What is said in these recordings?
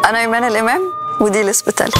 أنا إيمان الإمام ودي الإسبيتال.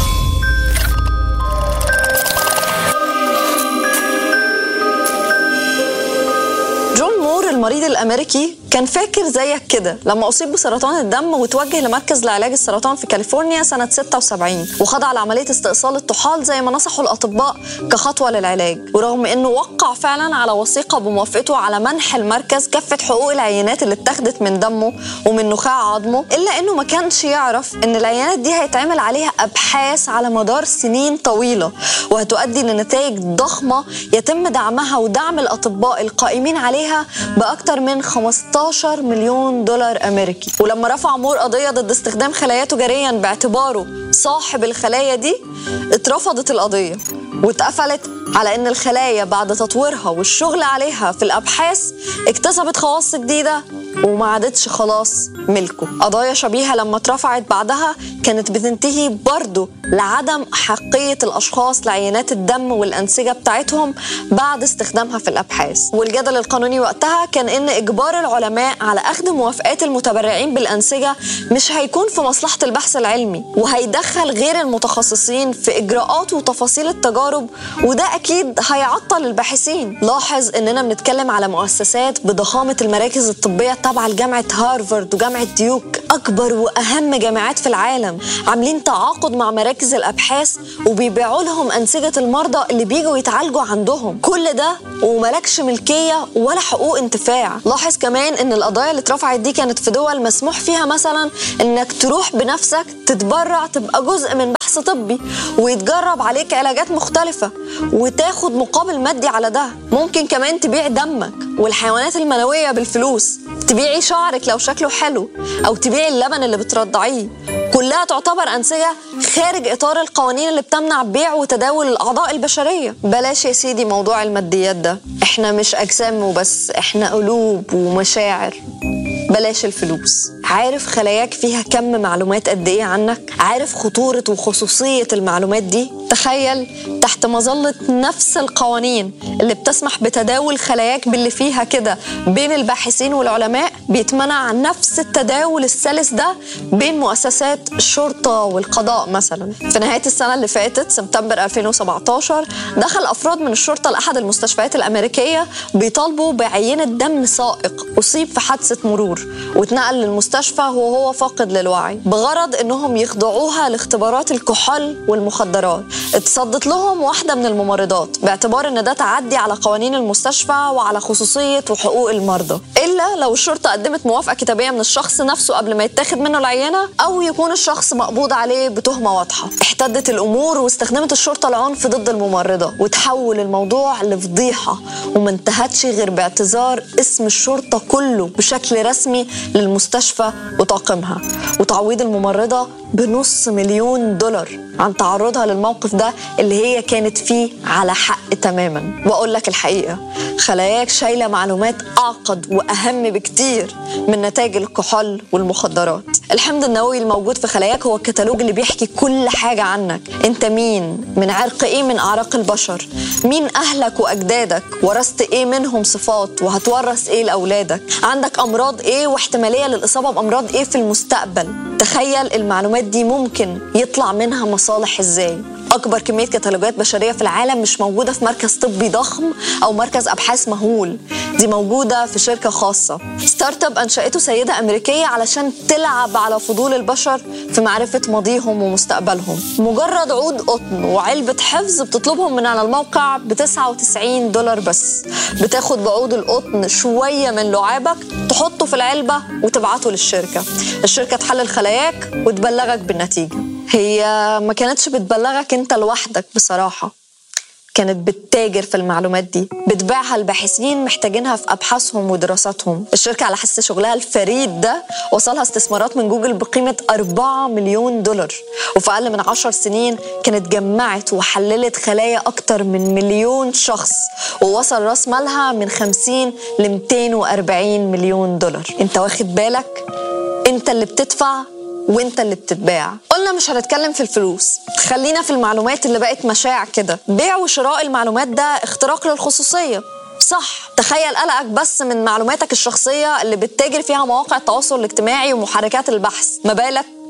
جون مور المريض الأمريكي كان فاكر زيك كده لما أصيب بسرطان الدم وتوجه لمركز لعلاج السرطان في كاليفورنيا سنة 76 وخضع لعملية استئصال الطحال زي ما نصحوا الأطباء كخطوة للعلاج. ورغم أنه وقع فعلا على وثيقة بموافقته على منح المركز كافة حقوق العينات اللي اتخذت من دمه ومن نخاع عظمه، إلا أنه ما كانش يعرف أن العينات دي هيتعمل عليها أبحاث على مدار سنين طويلة وهتؤدي لنتائج ضخمة يتم دعمها ودعم الأطباء القائمين عليها بأكثر من 15 مليون دولار أمريكي. ولما رفع مور قضية ضد استخدام خلايا تجاريا باعتباره صاحب الخلايا دي، اترفضت القضية واتقفلت على أن الخلايا بعد تطويرها والشغل عليها في الأبحاث اكتسبت خواص جديدة وما عادتش خلاص ملكه. قضايا شبيهة لما اترفعت بعدها كانت بتنتهي برضو لعدم حقية الأشخاص لعينات الدم والأنسجة بتاعتهم بعد استخدامها في الأبحاث. والجدل القانوني وقتها كان إن إجبار العلماء على أخذ موافقات المتبرعين بالأنسجة مش هيكون في مصلحة البحث العلمي وهيدخل غير المتخصصين في إجراءات وتفاصيل التجارب، وده أكيد هيعطل الباحثين. لاحظ إننا بنتكلم على مؤسسات بضخامة المراكز الطبية تابعة لجامعة هارفارد وجامعة ديوك، أكبر وأهم جامعات في العالم، عاملين تعاقد مع مراكز الأبحاث وبيبيعوا لهم أنسجة المرضى اللي بيجوا يتعالجوا عندهم. كل ده وملكش ملكية ولا حقوق انتفاع. لاحظ كمان إن القضايا اللي اترفعت دي كانت في دول مسموح فيها مثلا إنك تروح بنفسك تتبرع تبقى جزء من بحث طبي ويتجرب عليك علاجات مختلفة وتاخد مقابل مادي على ده. ممكن كمان تبيع دمك والحيوانات المنوية بالفلوس، تبيعي شعرك لو شكله حلو، أو تبيعي اللبن اللي بترضعيه. كلها تعتبر أنسجة خارج إطار القوانين اللي بتمنع بيع وتداول الأعضاء البشرية. بلاش يا سيدي موضوع الماديات ده، إحنا مش أجسام وبس، إحنا قلوب ومشاعر. بلاش الفلوس. عارف خلاياك فيها كم معلومات قد إيه عنك؟ عارف خطورة وخصوصية المعلومات دي؟ تخيل تحت مظلة نفس القوانين اللي بتسمح بتداول خلاياك باللي فيها كده بين الباحثين والعلماء، بيتمنع نفس التداول السلس ده بين مؤسسات الشرطة والقضاء مثلا. في نهاية السنة اللي فاتت سبتمبر 2017 دخل أفراد من الشرطة لأحد المستشفيات الأمريكية بيطالبوا بعينة دم سائق أصيب في حادثة مرور واتنقل للمستشفى وهو فاقد للوعي، بغرض إنهم يخضعوها لاختبارات الكحول والمخدرات. اتصدت لهم واحدة من الممرضات باعتبار إن ده تعدي على قوانين المستشفى وعلى خصوصية وحقوق المرضى، إلا لو الشرطة قدمت موافقة كتابية من الشخص نفسه قبل ما يتاخد منه العينة، أو يكون الشخص مقبوض عليه بتهمة واضحة. احتدت الأمور واستخدمت الشرطة العنف ضد الممرضة، وتحول الموضوع لفضيحة وما انتهتش غير باعتذار اسم الشرطة كله بشكل رسمي للمستشفى وطاقمها، وتعويض الممرضة ب$500,000 عن تعرضها للموقف ده اللي هي كانت فيه على حق تماما. وأقول لك الحقيقة، خلاياك شايلة معلومات أعقد وأهم بكتير من نتائج الكحول والمخدرات. الحمض النووي الموجود في خلاياك هو الكتالوج اللي بيحكي كل حاجة عنك. انت مين؟ من عرق ايه من أعراق البشر؟ مين أهلك وأجدادك؟ ورثت ايه منهم صفات وهتورث ايه لأولادك؟ عندك أمراض ايه واحتمالية للإصابة بأمراض ايه في المستقبل؟ تخيل المعلومات دي ممكن يطلع منها مصالح ازاي؟ أكبر كمية كتالوجات بشرية في العالم مش موجودة في مركز طبي ضخم أو مركز أبحاث مهول، دي موجودة في شركة خاصة، ستارت اب أنشأته سيدة أمريكية علشان تلعب على فضول البشر في معرفة ماضيهم ومستقبلهم. مجرد عود قطن وعلبة حفظ بتطلبهم من على الموقع ب$99 بس. بتاخد بعود القطن شوية من لعابك تحطه في العلبة وتبعته للشركة. الشركة تحلل خلاياك وتبلغك بالنتيجة. هي ما كانتش بتبلغك انت لوحدك بصراحة، كانت بتتاجر في المعلومات دي، بتبيعها الباحثين محتاجينها في أبحاثهم ودراساتهم. الشركة على حس شغلها الفريد ده وصلها استثمارات من جوجل بقيمة $4,000,000، وفي أقل من 10 سنين كانت جمعت وحللت خلايا أكتر من 1,000,000 شخص، ووصل راس مالها من 50 ل$240 مليون. انت واخد بالك؟ انت اللي بتدفع وانت اللي بتتباع. قلنا مش هنتكلم في الفلوس، خلينا في المعلومات اللي بقت مشاع كده. بيع وشراء المعلومات ده اختراق للخصوصية، صح؟ تخيل قلقك بس من معلوماتك الشخصية اللي بتتاجر فيها مواقع التواصل الاجتماعي ومحركات البحث، ما بالك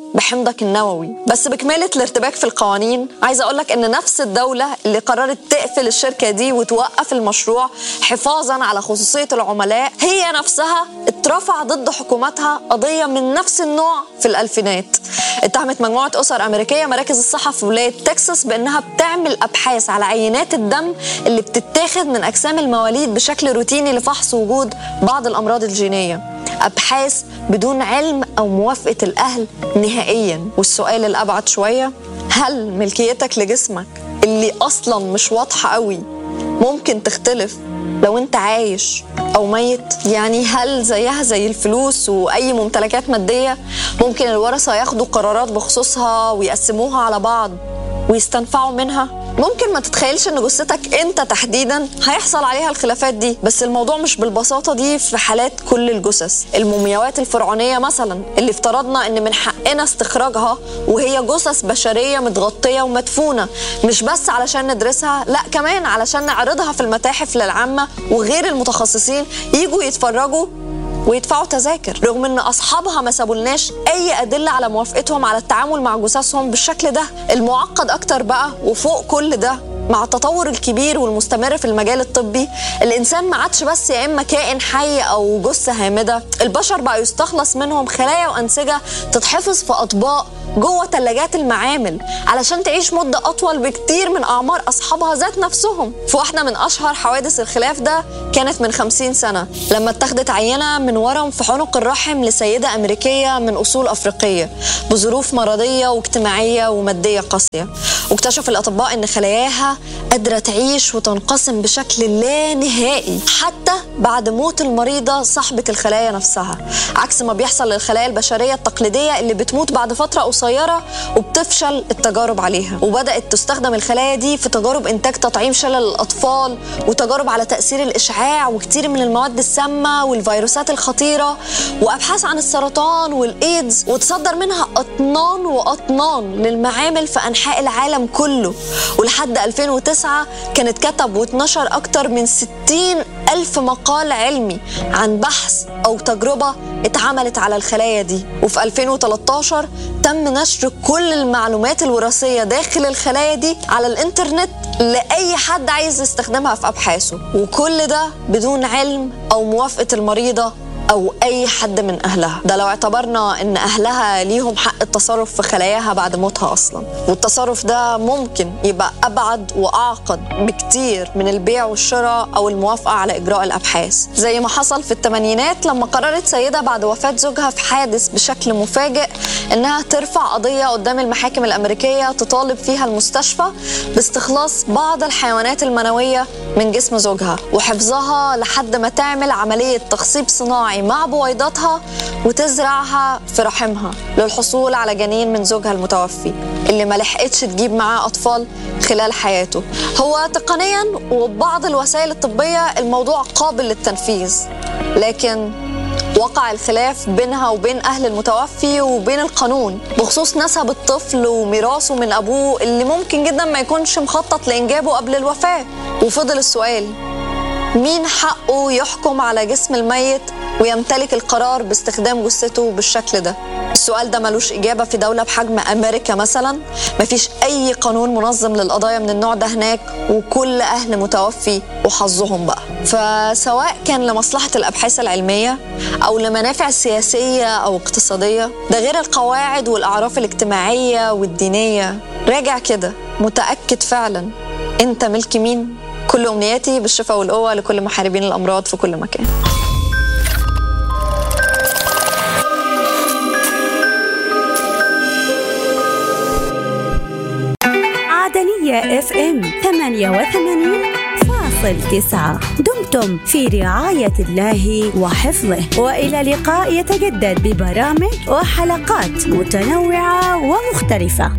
بحمضك النووي. بس بكمالة الارتباك في القوانين، عايزة أقولك إن نفس الدولة اللي قررت تقفل الشركة دي وتوقف المشروع حفاظاً على خصوصية العملاء، هي نفسها اترفع ضد حكومتها قضية من نفس النوع في الألفينات. اتهمت مجموعة أسر أمريكية مراكز الصحة في ولاية تكساس بأنها بتعمل أبحاث على عينات الدم اللي بتتاخد من أجسام المواليد بشكل روتيني لفحص وجود بعض الأمراض الجينية، أبحاث بدون علم أو موافقة الأهل نهائياً. والسؤال الأبعد شوية، هل ملكيتك لجسمك اللي أصلاً مش واضحة قوي ممكن تختلف لو أنت عايش أو ميت؟ يعني هل زيها زي الفلوس وأي ممتلكات مادية ممكن الورثة ياخدوا قرارات بخصوصها ويقسموها على بعض ويستنفعوا منها؟ ممكن ما تتخيلش ان جثتك انت تحديدا هيحصل عليها الخلافات دي، بس الموضوع مش بالبساطة دي في حالات كل الجثث. المومياوات الفرعونية مثلا اللي افترضنا ان من حقنا استخراجها وهي جثث بشرية متغطية ومدفونة، مش بس علشان ندرسها، لا كمان علشان نعرضها في المتاحف للعامة وغير المتخصصين يجوا يتفرجوا ويدفعوا تذاكر، رغم ان اصحابها ما سابولناش اي ادله على موافقتهم على التعامل مع جثثهم بالشكل ده. المعقد اكتر بقى وفوق كل ده، مع التطور الكبير والمستمر في المجال الطبي، الانسان ما عادش بس يا اما كائن حي او جثه هامده، البشر بقى يستخلص منهم خلايا وانسجه تتحفظ في اطباق جوه ثلاجات المعامل علشان تعيش مده اطول بكتير من اعمار اصحابها ذات نفسهم. في واحده من اشهر حوادث الخلاف ده كانت من 50 سنه لما اتخذت عينه من ورم في عنق الرحم لسيده امريكيه من اصول افريقيه بظروف مرضيه واجتماعيه وماديه قاسيه، واكتشف الاطباء ان خلاياها قادره تعيش وتنقسم بشكل لا نهائي حتى بعد موت المريضه صاحبه الخلايا نفسها، عكس ما بيحصل للخلايا البشريه التقليديه اللي بتموت بعد فتره قصيره وبتفشل التجارب عليها. وبدات تستخدم الخلايا دي في تجارب انتاج تطعيم شلل الاطفال وتجارب على تاثير الاشعاع وكتير من المواد السامه والفيروسات الخطيره وابحاث عن السرطان والايدز، وتصدر منها اطنان واطنان للمعامل في انحاء العالم كله. ولحد 2009 كانت كتب واتنشر اكتر من 60,000 مقال علمي عن بحث او تجربه اتعملت على الخلايا دي. وفي 2013 تم نشر كل المعلومات الوراثيه داخل الخلايا دي على الانترنت لاي حد عايز يستخدمها في ابحاثه، وكل ده بدون علم او موافقه المريضه أو أي حد من أهلها. ده لو اعتبرنا إن أهلها ليهم حق التصرف في خلاياها بعد موتها أصلا، والتصرف ده ممكن يبقى أبعد وأعقد بكتير من البيع والشراء أو الموافقة على إجراء الأبحاث، زي ما حصل في الثمانينات لما قررت سيدة بعد وفاة زوجها في حادث بشكل مفاجئ إنها ترفع قضية قدام المحاكم الأمريكية تطالب فيها المستشفى باستخلاص بعض الحيوانات المنوية من جسم زوجها وحفظها لحد ما تعمل عملية تخصيب صناعي مع بويضاتها وتزرعها في رحمها للحصول على جنين من زوجها المتوفي اللي ما لحقتش تجيب معاه أطفال خلال حياته. هو تقنيا وبعض الوسائل الطبية الموضوع قابل للتنفيذ، لكن وقع الخلاف بينها وبين أهل المتوفي وبين القانون بخصوص نسب الطفل وميراثه من أبوه اللي ممكن جدا ما يكونش مخطط لإنجابه قبل الوفاة. وفضل السؤال، مين حقه يحكم على جسم الميت ويمتلك القرار باستخدام جثته بالشكل ده؟ السؤال ده ملوش إجابة في دولة بحجم أمريكا مثلا، مفيش أي قانون منظم للقضايا من النوع ده هناك، وكل أهل متوفي وحظهم بقى. فسواء كان لمصلحة الأبحاث العلمية أو لمنافع سياسية أو اقتصادية، ده غير القواعد والأعراف الاجتماعية والدينية. راجع كده، متأكد فعلا أنت ملك مين؟ كل أمنياتي بالشفاء والقوة لكل محاربين الأمراض في كل مكان. عدنية FM 88.9. دمتم في رعاية الله وحفظه، وإلى لقاء يتجدد ببرامج وحلقات متنوعة ومختلفة.